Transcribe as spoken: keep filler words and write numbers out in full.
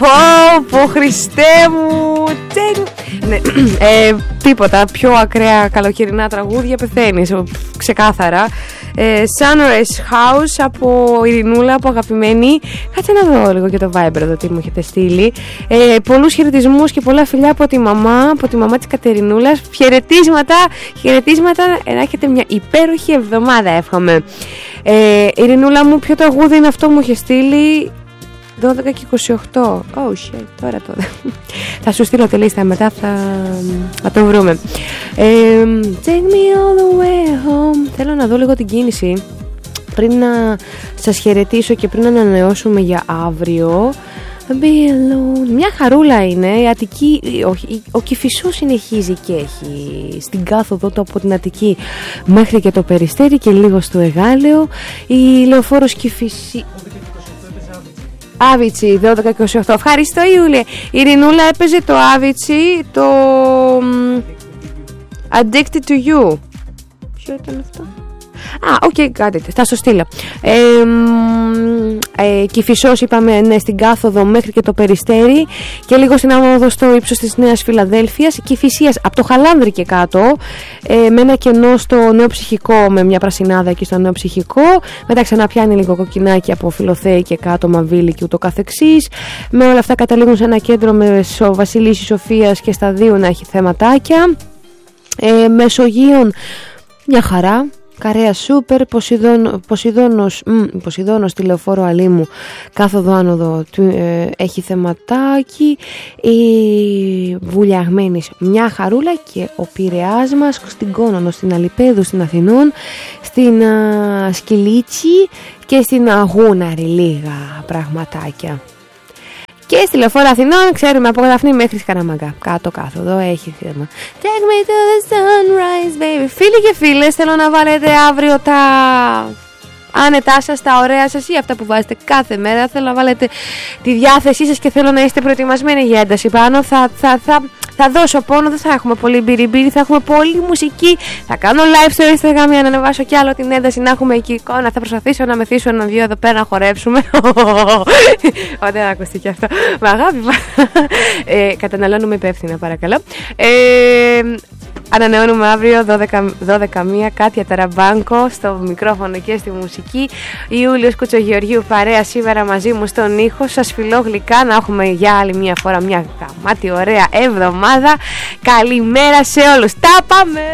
Πω πω Χριστέ μου. Ναι, ε, τίποτα πιο ακραία καλοκαιρινά τραγούδια πεθαίνεις ξεκάθαρα. ε, Sunrise House από Ειρηνούλα, από αγαπημένη. Κάτσε να δω λίγο και το Viber εδώ τι μου έχετε στείλει. ε, Πολλούς χαιρετισμούς και πολλά φιλιά από τη μαμά, από τη μαμά της Κατερινούλας. Χαιρετίσματα, χαιρετίσματα. Να έχετε μια υπέροχη εβδομάδα εύχομαι. ε, Ειρηνούλα μου, ποιο τραγούδι είναι αυτό μου είχε στείλει? Δώδεκα και είκοσι οκτώ. Oh shit, τώρα τώρα. Θα σου στείλω τη λίστα μετά, θα, θα το βρούμε. ε, Take me all the way home. Θέλω να δω λίγο την κίνηση πριν να σας χαιρετήσω και πριν να ανανεώσουμε για αύριο. Be alone. Μια χαρούλα είναι. Η Αττική, όχι, ο Κηφισός συνεχίζει και έχει στην κάθοδο του από την Αττική μέχρι και το Περιστέρι και λίγο στο Εγάλεο. Η Λεωφόρος Κηφισή. Άβιτσι, δώδεκα και είκοσι οκτώ. Ευχαριστώ Ιούλια. Η Ειρηνούλα έπαιζε το Άβιτσι, το Addicted to You. Ποιο ήταν αυτό? Α, οκ, okay, got it. Θα σου στείλω. Ε, ε, Κηφισός είπαμε, ναι, στην κάθοδο μέχρι και το Περιστέρι και λίγο στην άμμοδο στο ύψος της Νέας Φιλαδέλφειας. Κηφισίας από το Χαλάνδρι και κάτω, ε, με ένα κενό στο Νέο Ψυχικό, με μια πρασινάδα εκεί στο Νέο Ψυχικό. Μετά ξανά πιάνει λίγο κοκκινάκι από Φιλοθέη και κάτω, Μαβίλη και ούτω καθεξής. Με όλα αυτά καταλήγουν σε ένα κέντρο με Βασιλίσσης Σοφίας και στα δύο να έχει θεματάκια. ε, Μεσογείων μια χαρά. Καρέα Σούπερ, Ποσειδών, Ποσειδώνος, μ, Ποσειδώνος στη Λεωφόρο Αλήμου, κάθοδο άνοδο ε, έχει θεματάκι. Η Βουλιαγμένης μια χαρούλα και ο Πειραιάς μας στην Κόνονο, στην Αλιπέδου, στην Αθηνών, στην α, Σκυλίτσι και στην Αγούναρη λίγα πραγματάκια. Και στη Λεωφόρο Αθηνών, ξέρουμε, από Δαφνή μέχρι Σκαραμαγκά. Κάτω κάθοδο έχει θέμα. Take me to the sunrise, baby. Φίλοι και φίλες, θέλω να βάλετε αύριο τα άνετά σας, τα ωραία σας ή αυτά που βάζετε κάθε μέρα. Θέλω να βάλετε τη διάθεσή σας και θέλω να είστε προετοιμασμένοι για ένταση πάνω. Θα, θα, θα, θα δώσω πόνο, δεν θα έχουμε πολύ μπυριμπύρι, θα έχουμε πολύ μουσική. Θα κάνω live στο Instagram για να ανεβάσω κι άλλο την ένταση, να έχουμε εκεί εικόνα. Θα προσπαθήσω να μεθύσω έναν δύο εδώ πέρα να χορέψουμε. Ωραία, ακούστηκε αυτό. Με αγάπη. ε, καταναλώνουμε υπεύθυνα, παρακαλώ. Ε, Ανανεώνουμε αύριο δώδεκα μία Κάτια Ταραμπάνκο στο μικρόφωνο και στη μουσική. Ιούλιος Κουτσογεωργίου παρέα σήμερα μαζί μου στον ήχο. Σας φιλώ γλυκά, να έχουμε για άλλη μια φορά μια γαμάτη ωραία εβδομάδα. Καλημέρα σε όλους. Τα πάμε!